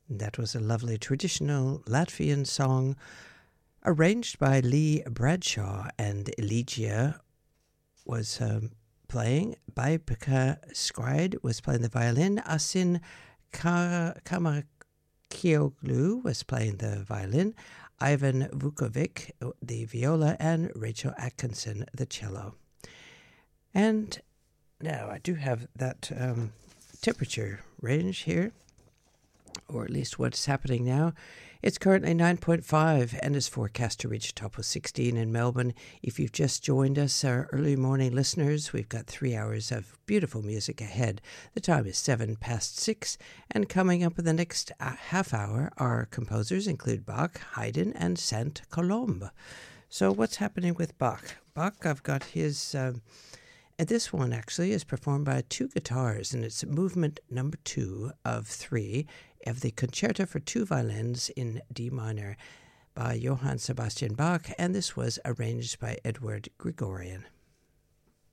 That was a lovely traditional Latvian song arranged by Lee Bradshaw, and Eligia was playing. Baibka Scride was playing the violin. Asin Kamakioglu was playing the violin. Ivan Vukovic, the viola, and Rachel Atkinson, the cello. And now I do have that temperature range here, or at least what's happening now. It's currently 9.5 and is forecast to reach a top of 16 in Melbourne. If you've just joined us, our early morning listeners, we've got 3 hours of beautiful music ahead. The time is 6:07, and coming up in the next half hour, our composers include Bach, Haydn, and Saint Colombe. So what's happening with Bach? Bach, I've got his... this one actually is performed by 2 guitars, and it's movement number 2 of 3 of the Concerto for 2 Violins in D minor by Johann Sebastian Bach, and this was arranged by Edward Gregorian.